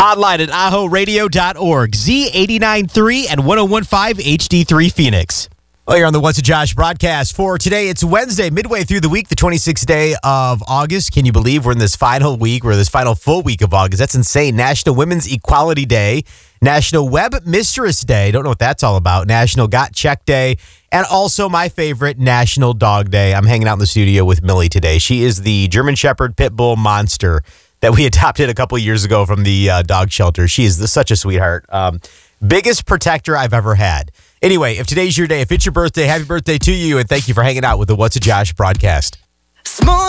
Online at ahoradio.org, Z89.3 and 101.5 HD3 Phoenix. Well, you're on the What's a Josh broadcast for today. It's Wednesday, midway through the week, the 26th day of August. Can you believe we're in this final week, or this final full week of August? That's insane. National Women's Equality Day, National Web Mistress Day. Don't know what that's all about. National Got Check Day, and also my favorite, National Dog Day. I'm hanging out in the studio with Millie today. She is the German Shepherd Pit Bull monster that we adopted a couple years ago from the dog shelter. She is such a sweetheart. Biggest protector I've ever had. Anyway, if today's your day, if it's your birthday, happy birthday to you, and thank you for hanging out with the What's a Josh broadcast.